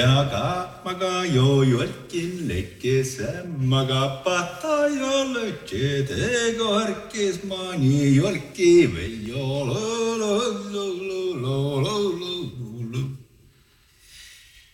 Aga maga jo jolkin lekkese maga pata jolle tege harkis mani jolki või jololo